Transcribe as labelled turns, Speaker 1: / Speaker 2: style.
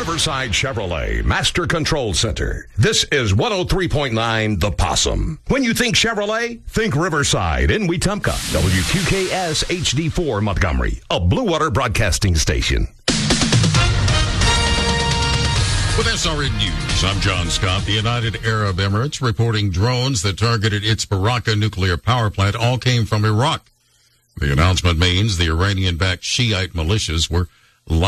Speaker 1: Riverside Chevrolet Master Control Center. This is 103.9 The Possum. When you think Chevrolet, think Riverside in Wetumpka. WQKS HD4 Montgomery, a Blue Water Broadcasting station.
Speaker 2: With SRN News, I'm John Scott. The United Arab Emirates reporting drones that targeted its Barakah nuclear power plant all came from Iraq. The announcement means the Iranian-backed Shiite militias were